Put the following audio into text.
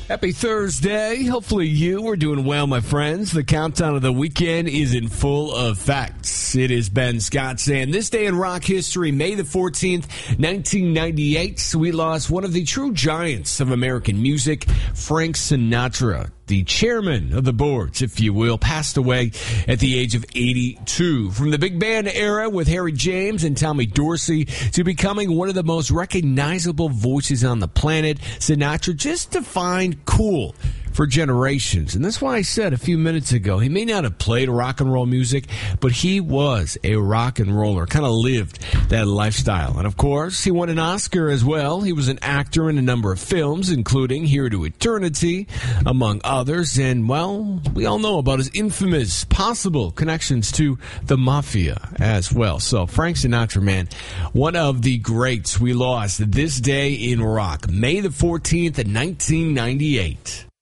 Happy Thursday. Hopefully you are doing well, my friends. The countdown of the weekend is in full effect. It is Ben Scott saying this day in rock history, May the 14th, 1998, we lost one of the true giants of American music, Frank Sinatra. The chairman of the boards, if you will, passed away at the age of 82. From the big band era with Harry James and Tommy Dorsey to becoming one of the most recognizable voices on the planet, Sinatra just defined cool for generations. And that's why I said a few minutes ago, he may not have played rock and roll music, but he was a rock and roller, kind of lived that lifestyle. And of course, he won an Oscar as well. He was an actor in a number of films, including Here to Eternity, among others. And, well, we all know about his infamous possible connections to the mafia as well. So Frank Sinatra, man, one of the greats we lost this day in rock, May the 14th, 1998.